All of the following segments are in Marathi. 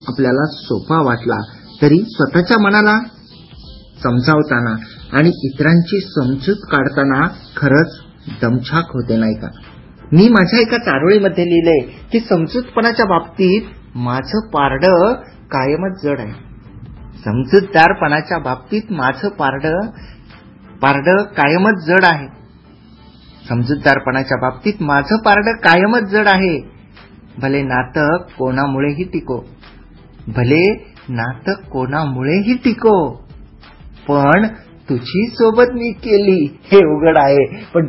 आपल्याला सोपा वाटला तरी स्वतःच्या मनाला समजावताना आणि इतरांची समजूत काढताना खरंच दमछाक होते, नाही का? मी माझ्या एका चारोळीमध्ये लिहिलंय की समजूतपणाच्या बाबतीत माझं पारडं कायमच जड आहे. समजूतदारपणाच्या बाबतीत माझं पारडं कायमच जड आहे. समजूतदारपणाच्या बाबतीत माझं पारडं कायमच जड आहे. भले नातं कोणामुळेही टिको, पण तुझी सोबत मी केली हे उघड आहे.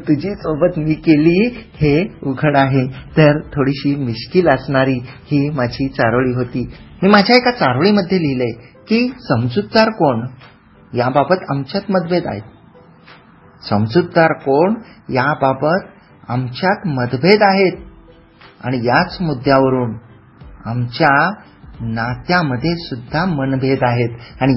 तर थोडीशी मिश्किल असणारी ही माझी चारोळी होती. मी माझ्या एका चारोळीमध्ये लिहिलंय की समजूतदार कोण याबाबत आमच्यात मतभेद आहेत. समजूतदार कोण याबाबत आमच्यात मतभेद आहेत आणि याच मुद्द्यावरून आमच्या नात्यामध्ये सुद्धा मनभेद आहेत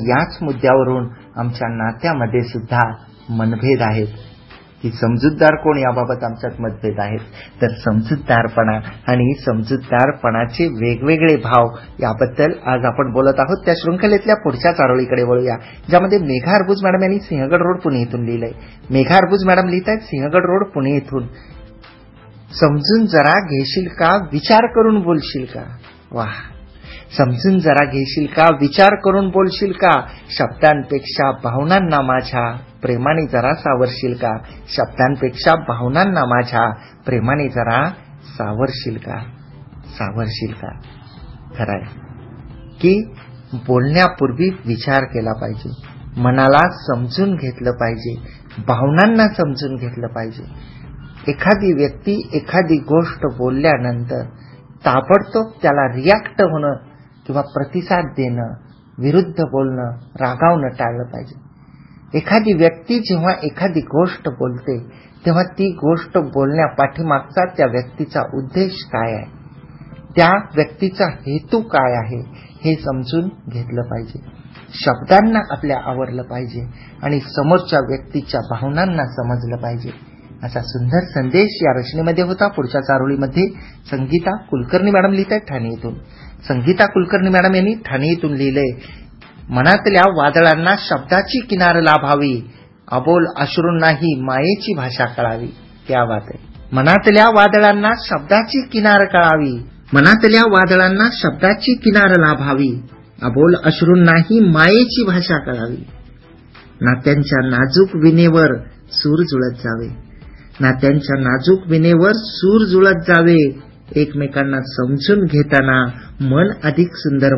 की समजूतदार कोण याबाबत आमच्यात मतभेद आहेत. तर समजूतदारपणा आणि समजूतदारपणाचे वेगवेगळे भाव याबद्दल आज आपण बोलत आहोत. त्या शृंखलेतल्या पुढच्या चारोळीकडे वळूया, ज्यामध्ये मेघा अर्बुज मॅडम यांनी सिंहगड रोड पुणे इथून लिहिलंय. मेघा अर्बुज मॅडम लिहित आहेत सिंहगड रोड पुणे इथून, समजून जरा घेशील का, विचार करून बोलशील का. वाह, समजून जरा घेशील का, विचार करून बोलशील का, शब्दांपेक्षा भावनांना माझ्या प्रेमाने जरा सावरशील का, शब्दांपेक्षा भावनांना माझ्या प्रेमाने जरा सावरशील का. खरंय की बोलण्यापूर्वी विचार केला पाहिजे, मनाला समजून घेतलं पाहिजे, भावनांना समजून घेतलं पाहिजे. एखादी व्यक्ती एखादी गोष्ट बोलल्यानंतर ताबडतोब त्याला रिॲक्ट होणं किंवा प्रतिसाद देणं, विरुद्ध बोलणं, रागावणं टाळलं पाहिजे. एखादी व्यक्ती जेव्हा एखादी गोष्ट बोलते तेव्हा ती गोष्ट बोलण्या पाठीमागचा त्या व्यक्तीचा उद्देश काय आहे, त्या व्यक्तीचा हेतू काय आहे हे समजून घेतलं पाहिजे. शब्दांना आपल्या आवरलं पाहिजे आणि समोरच्या व्यक्तीच्या भावनांना समजलं पाहिजे. असा सुंदर संदेश या रचनेमध्ये होता. पुढच्या चारोळीमध्ये संगीता कुलकर्णी मॅडम लिहित आहेत ठाणे इथून. संगीता कुलकर्णी मॅडम यांनी ठाणे इथून लिहिलंय, मनातल्या वादळांना शब्दाची किनार लाभावी, अबोल अश्रूंनाही मायेची भाषा कळावी. क्या बात आहे. मनातल्या वादळांना शब्दाची किनार लाभावी, अबोल अश्रूंनाही मायेची भाषा कळावी. नात्यांच्या नाजूक विणेवर सूर जुळत जावे, एकमेकांना समजून घेताना मन अधिक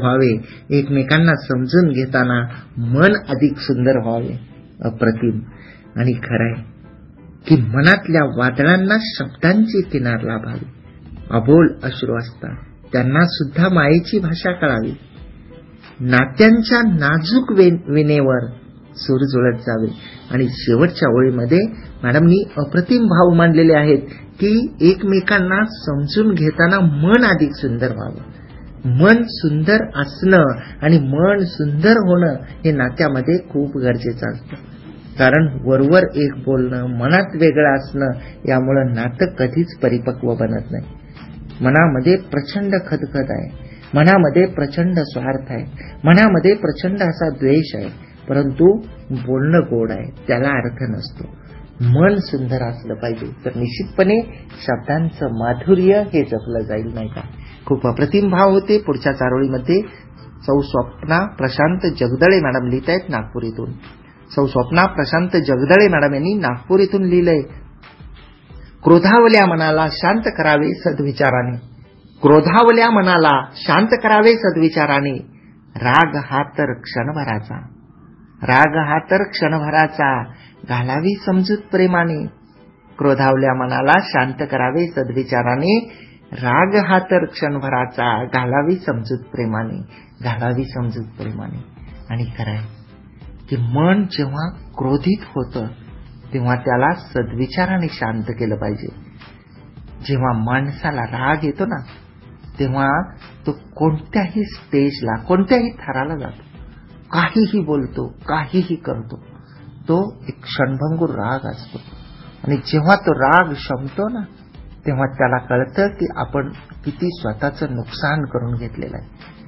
सुंदर व्हावे. अप्रतिम. आणि खरंय की मनातल्या वादळांना शब्दांची किनार लाभावी, अबोल अश्रू असतात त्यांना सुद्धा मायेची भाषा कळावी. नात्यांच्या नाजूक विणेवर सूर जुळत जावे. आणि शेवटच्या ओळीमध्ये मॅडमनी अप्रतिम भाव मांडलेले आहेत की एकमेकांना समजून घेताना मन अधिक सुंदर व्हावं. मन सुंदर असणं आणि मन सुंदर होणं हे नात्यामध्ये खूप गरजेचं असतं. कारण वरवर एक बोलणं, मनात वेगळं असणं यामुळं नातं कधीच परिपक्व बनत नाही. मनामध्ये प्रचंड खदखद आहे, मनामध्ये प्रचंड स्वार्थ आहे, मनामध्ये प्रचंड असा द्वेष आहे, परंतु बोलणं गोड आहे, त्याला अर्थ नसतो. मन सुंदर असलं पाहिजे तर निश्चितपणे शब्दांचं माधुर्य हे जपलं जाईल, नाही का. खूप अप्रतिम भाव होते. पुढच्या चारोळीमध्ये सौ स्वप्ना प्रशांत जगदळे मॅडम लिहित आहेत नागपूर इथून. सौ स्वप्ना प्रशांत जगदळे मॅडम यांनी नागपूर इथून लिहिलंय, क्रोधावल्या मनाला शांत करावे सद्विचाराने, राग हा तर क्षणभराचा, घालावी समजूत प्रेमाने. क्रोधावल्या मनाला शांत करावे सद्विचाराने, राग हा तर क्षणभराचा, घालावी समजूत प्रेमाने. आणि खरंय की मन जेव्हा क्रोधित होतं तेव्हा त्याला सद्विचाराने शांत केलं पाहिजे. जेव्हा माणसाला राग येतो ना तेव्हा तो कोणत्याही स्टेजला, कोणत्याही थराला जातो, काहीही बोलतो, काहीही करतो. तो एक क्षणभंगूर राग असतो आणि जेव्हा तो राग शमतो ना तेव्हा त्याला कळतं की आपण किती स्वतःचं नुकसान करून घेतलेलं आहे.